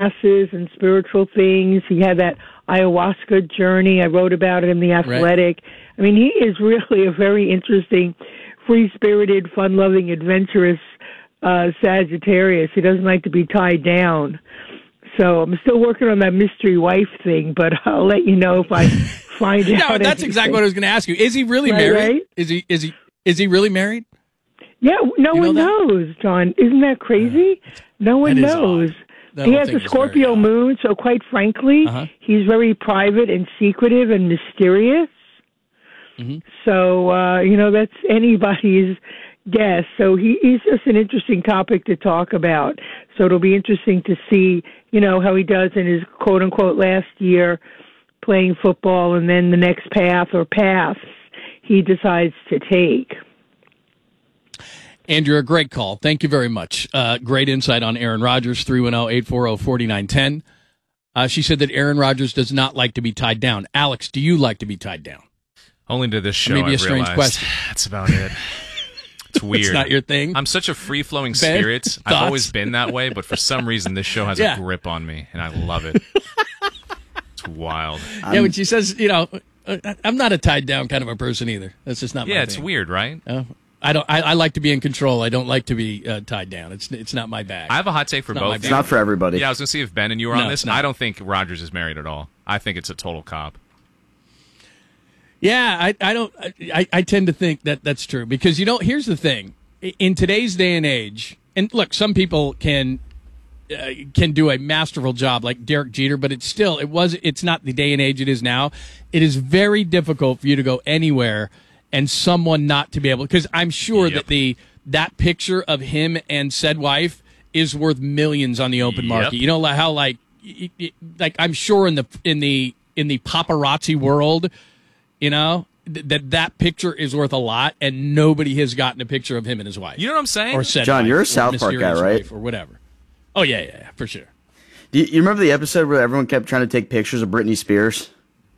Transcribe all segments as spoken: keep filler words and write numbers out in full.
classes and spiritual things. He had that ayahuasca journey. I wrote about it in The Athletic. Right. I mean, he is really a very interesting, free-spirited, fun-loving, adventurous uh, Sagittarius. He doesn't like to be tied down. So I'm still working on that mystery wife thing, but I'll let you know if I find no, out. No, that's anything. exactly what I was going to ask you. Is he really right, married? Right? Is he? Is he? Is he really married? Yeah, no you one know knows, John. Isn't that crazy? Uh, no one knows. He has a Scorpio moon, so quite frankly, uh-huh. he's very private and secretive and mysterious. Mm-hmm. So, uh, you know, that's anybody's guess. So he, he's just an interesting topic to talk about. So it'll be interesting to see, you know, how he does in his quote-unquote last year playing football and then the next path or paths he decides to take. Andrew, a great call. Thank you very much. Uh, great insight on Aaron Rodgers, three one zero, eight four zero, four nine one zero. Uh, she said that Aaron Rodgers does not like to be tied down. Alex, do you like to be tied down? Only to this show, Maybe I've a strange realized. question. That's about it. It's weird. It's not your thing? I'm such a free-flowing Ben, spirit. thoughts? I've always been that way, but for some reason this show has yeah. a grip on me, and I love it. It's wild. I'm, yeah, when she says, you know, I'm not a tied down kind of a person either. That's just not my Yeah, thing. it's weird, right? Uh, I don't. I, I like to be in control. I don't like to be uh, tied down. It's it's not my bag. I have a hot take for it's both. It's not for everybody. Yeah, I was going to see if Ben and you were no, on this. I don't think Rodgers is married at all. I think it's a total cop. Yeah, I, I don't. I, I tend to think that that's true because you know. Here's the thing: in today's day and age, and look, some people can uh, can do a masterful job, like Derek Jeter, but it's still it was. It's not the day and age it is now. It is very difficult for you to go anywhere and someone not to be able, because I'm sure yep. that the that picture of him and said wife is worth millions on the open yep. market. You know how like like I'm sure in the in the in the paparazzi world, you know, th- that that picture is worth a lot, and nobody has gotten a picture of him and his wife. You know what I'm saying? Or said John, wife, you're a South Park guy, right? Or whatever. Oh yeah, yeah, yeah, for sure. Do you, you remember the episode where everyone kept trying to take pictures of Britney Spears?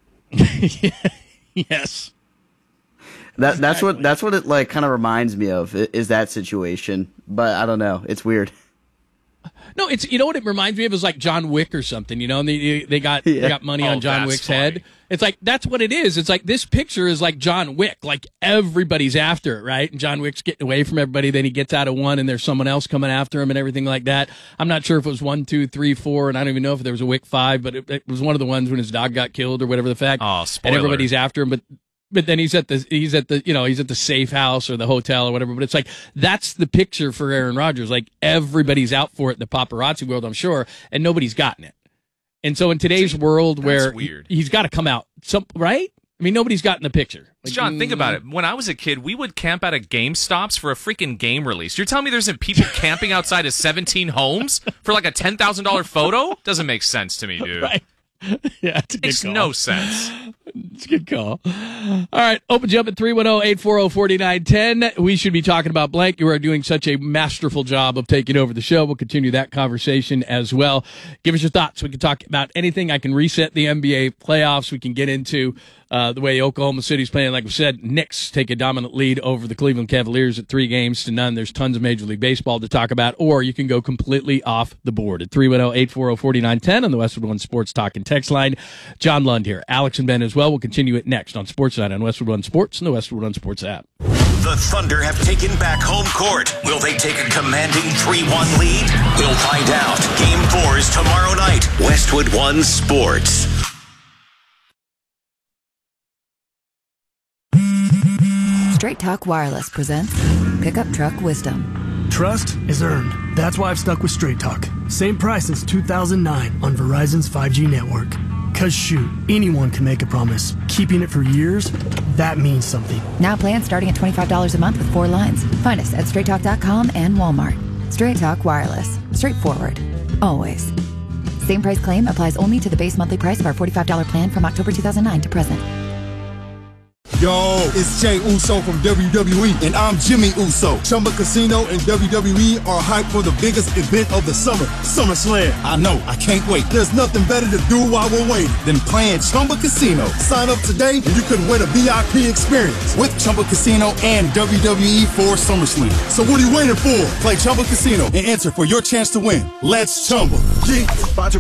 Yes. That that's what that's what it like kind of reminds me of is that situation, but I don't know, it's weird. No, it's you know what it reminds me of is like John Wick or something, you know, and they they got yeah. they got money oh, on John that's Wick's funny. head. It's like that's what it is. It's like this picture is like John Wick, like everybody's after it, right? And John Wick's getting away from everybody. Then he gets out of one, and there's someone else coming after him, and everything like that. I'm not sure if it was one, two, three, four, and I don't even know if there was a Wick five, but it, it was one of the ones when his dog got killed or whatever the fact. Oh, spoiler. And everybody's after him, but. But then he's at the he's at the you know he's at the safe house or the hotel or whatever. But it's like that's the picture for Aaron Rodgers. Like everybody's out for it in the paparazzi world, I'm sure, and nobody's gotten it. And so in today's world, where weird. He, he's got to come out, some right? I mean, nobody's gotten the picture. Like, John, think about it. When I was a kid, we would camp out at GameStops for a freaking game release. You're telling me there's people camping outside of seventeen homes for like a ten thousand dollar photo? Doesn't make sense to me, dude. Right. Yeah, it's a good Makes call. no sense. It's a good call. All right, open jump at three one zero, eight four zero, four nine one zero. We should be talking about blank. You are doing such a masterful job of taking over the show. We'll continue that conversation as well. Give us your thoughts. We can talk about anything. I can reset the N B A playoffs. We can get into uh, the way Oklahoma City's playing. Like we said, Knicks take a dominant lead over the Cleveland Cavaliers at three games to none. There's tons of Major League Baseball to talk about. Or you can go completely off the board at three one zero, eight four zero, four nine one zero on the Westwood One Sports Talk and Text line. John Lund here. Alex and Ben as well. We'll continue it next on Sportsnight on Westwood One Sports and the Westwood One Sports app. The Thunder have taken back home court. Will they take a commanding three one lead? We'll find out. Game four is tomorrow night. Westwood One Sports. Straight Talk Wireless presents Pickup Truck Wisdom. Trust is earned. That's why I've stuck with Straight Talk. Same price since two thousand nine on Verizon's five G network. Cause shoot, anyone can make a promise. Keeping it for years, that means something. Now plans starting at twenty-five dollars a month with four lines. Find us at straight talk dot com and Walmart. Straight Talk Wireless. Straightforward. Always. Same price claim applies only to the base monthly price of our forty-five dollars plan from October two thousand nine to present. Yo, it's Jay Uso from W W E, and I'm Jimmy Uso. Chumba Casino and W W E are hyped for the biggest event of the summer, SummerSlam. I know, I can't wait. There's nothing better to do while we're waiting than playing Chumba Casino. Sign up today and you could win a V I P experience with Chumba Casino and W W E for SummerSlam. So what are you waiting for? Play Chumba Casino and enter for your chance to win. Let's Chumba. G-